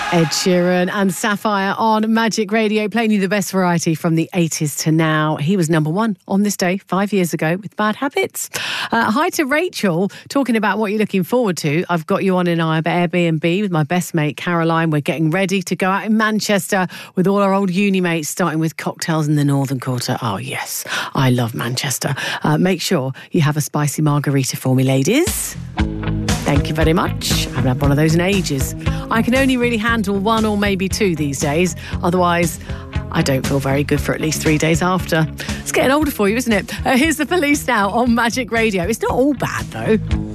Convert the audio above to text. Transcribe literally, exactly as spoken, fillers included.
Ed Sheeran and Sapphire on Magic Radio, playing you the best variety from the eighties to now. He was number one on this day five years ago with Bad Habits. Uh, hi to Rachel, talking about what you're looking forward to. I've got you on an Airbnb with my best mate Caroline. We're getting ready to go out in Manchester with all our old uni mates, starting with cocktails in the Northern Quarter. Oh yes, I love Manchester. Uh, make sure you have a spicy margarita for me, ladies. Thank you very much. I haven't had one of those in ages. I can only really handle one or maybe two these days. Otherwise, I don't feel very good for at least three days after. It's getting older for you, isn't it? Uh, here's the Police now on Magic Radio. It's not all bad, though.